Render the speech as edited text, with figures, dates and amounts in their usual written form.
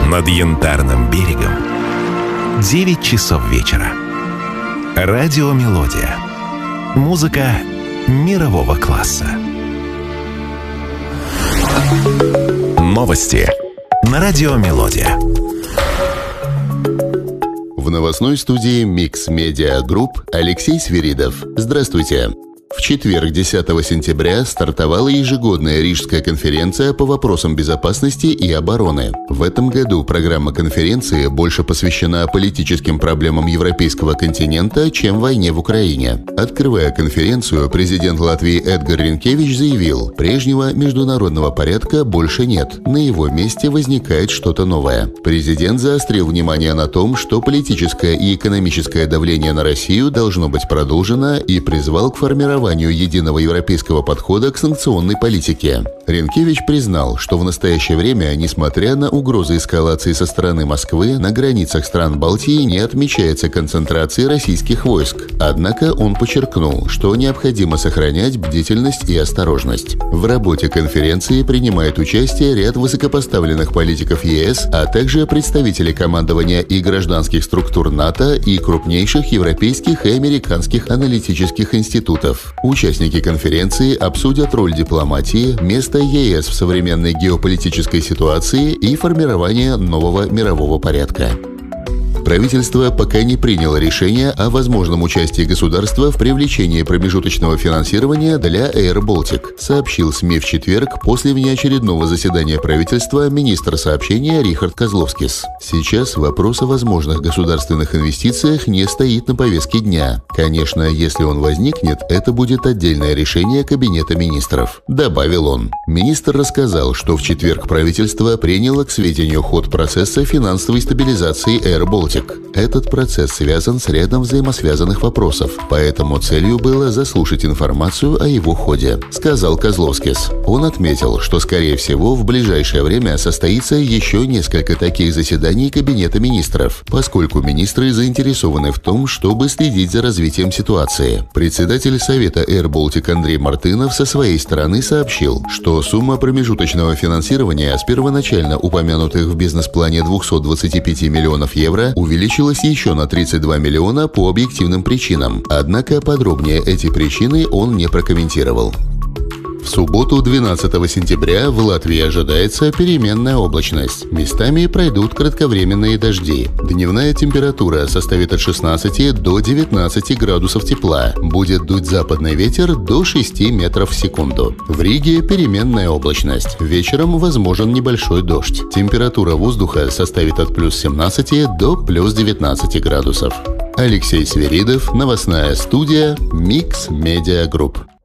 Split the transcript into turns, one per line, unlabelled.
Над Янтарным берегом 9 часов вечера. Радиомелодия. Музыка мирового класса. Новости на Радиомелодия.
В новостной студии Mix Media Group Алексей Свиридов. Здравствуйте. В четверг, 10 сентября, стартовала ежегодная Рижская конференция по вопросам безопасности и обороны. В этом году программа конференции больше посвящена политическим проблемам европейского континента, чем войне в Украине. Открывая конференцию, президент Латвии Эдгар Ринкевич заявил, прежнего международного порядка больше нет, на его месте возникает что-то новое. Президент заострил внимание на том, что политическое и экономическое давление на Россию должно быть продолжено, и призвал к формированию единого европейского подхода к санкционной политике. Ринкевич признал, что в настоящее время, несмотря на угрозы эскалации со стороны Москвы, на границах стран Балтии не отмечается концентрации российских войск. Однако он подчеркнул, что необходимо сохранять бдительность и осторожность. В работе конференции принимает участие ряд высокопоставленных политиков ЕС, а также представители командования и гражданских структур НАТО и крупнейших европейских и американских аналитических институтов. Участники конференции обсудят роль дипломатии, место ЕС в современной геополитической ситуации и формирование нового мирового порядка. Правительство пока не приняло решение о возможном участии государства в привлечении промежуточного финансирования для Air Baltic, сообщил СМИ в четверг после внеочередного заседания правительства министр сообщения Рихард Козловскис. Сейчас вопрос о возможных государственных инвестициях не стоит на повестке дня. Конечно, если он возникнет, это будет отдельное решение Кабинета министров, добавил он. Министр рассказал, что в четверг правительство приняло к сведению ход процесса финансовой стабилизации Air Baltic. Этот процесс связан с рядом взаимосвязанных вопросов, поэтому целью было заслушать информацию о его ходе, сказал Козловскис. Он отметил, что, скорее всего, в ближайшее время состоится еще несколько таких заседаний Кабинета министров, поскольку министры заинтересованы в том, чтобы следить за развитием ситуации. Председатель Совета Air Baltic Андрей Мартынов со своей стороны сообщил, что сумма промежуточного финансирования с первоначально упомянутых в бизнес-плане 225 миллионов евро увеличилась еще на 32 миллиона по объективным причинам, однако подробнее эти причины он не прокомментировал. В субботу, 12 сентября, в Латвии ожидается переменная облачность. Местами пройдут кратковременные дожди. Дневная температура составит от 16 до 19 градусов тепла. Будет дуть западный ветер до 6 метров в секунду. В Риге переменная облачность. Вечером возможен небольшой дождь. Температура воздуха составит от плюс 17 до плюс 19 градусов. Алексей Свиридов, новостная студия Mix Media Group.